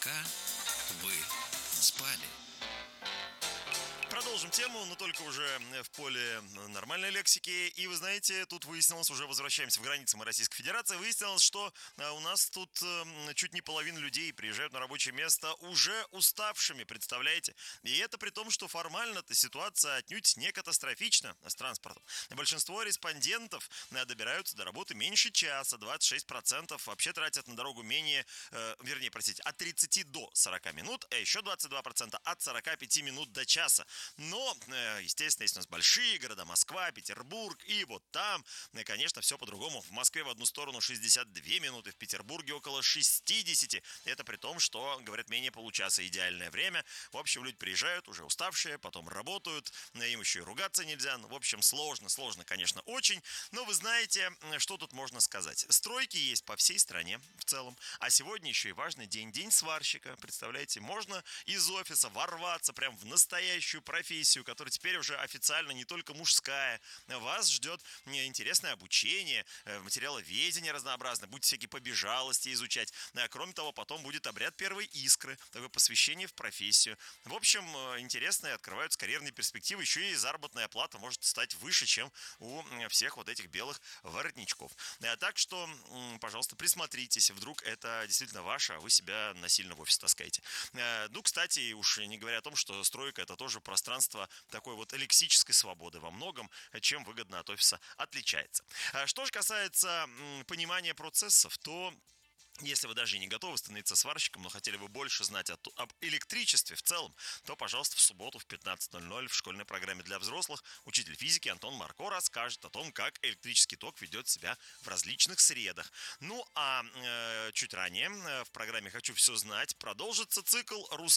Пока вы спали. Продолжим тему, но только уже в поле нормальной лексики. И вы знаете, тут выяснилось, уже возвращаемся в границы мы Российской Федерации, выяснилось, что у нас тут чуть не половина людей приезжают на рабочее место уже уставшими, представляете? И это при том, что формально-то ситуация отнюдь не катастрофична с транспортом. Большинство респондентов добираются до работы меньше часа, 26% вообще тратят на дорогу менее, от 30 до 40 минут, а еще 22% от 45 минут до часа. Но, естественно, есть у нас большие города, Москва, Петербург, и вот там, конечно, все по-другому. В Москве в одну сторону 62 минуты, в Петербурге около 60. Это при том, что, говорят, менее получаса идеальное время. В общем, люди приезжают уже уставшие, потом работают, им еще и ругаться нельзя. Ну, в общем, сложно, конечно, очень. Но вы знаете, что тут можно сказать. Стройки есть по всей стране в целом. А сегодня еще и важный день, день сварщика. Представляете, можно из офиса ворваться прям в настоящую профессию, которая теперь уже официально не только мужская. Вас ждет интересное обучение, материаловедение разнообразное, будете всякие побежалости изучать. Кроме того, потом будет обряд первой искры, такое посвящение в профессию. В общем, интересные открываются карьерные перспективы, еще и заработная плата может стать выше, чем у всех вот этих белых воротничков. Так что, пожалуйста, присмотритесь, вдруг это действительно ваше, а вы себя насильно в офис таскаете. Ну, кстати, уж не говоря о том, что стройка — это тоже пространство такой вот лексической свободы во многом, чем выгодно от офиса отличается. Что же касается понимания процессов, то если вы даже и не готовы становиться сварщиком, но хотели бы больше знать об электричестве в целом, то, пожалуйста, в субботу в 15:00 в школьной программе для взрослых учитель физики Антон Марко расскажет о том, как электрический ток ведет себя в различных средах. Ну, а чуть ранее в программе «Хочу все знать» продолжится цикл «Русский